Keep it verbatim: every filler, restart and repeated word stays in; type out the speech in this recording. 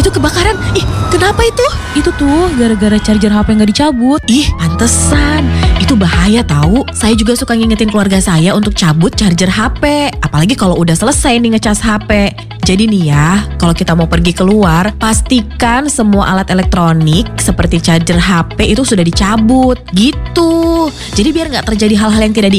itu kebakaran. Ih, kenapa itu? Itu tuh gara-gara charger H P nggak dicabut. Ih, pantesan. Itu bahaya tahu. Saya juga suka ngingetin keluarga saya untuk cabut charger H P. Apalagi kalau udah selesai nih ngecas H P. Jadi nih ya, kalau kita mau pergi keluar, pastikan semua alat elektronik seperti charger H P itu sudah dicabut. Gitu. Jadi biar nggak terjadi hal-hal yang tidak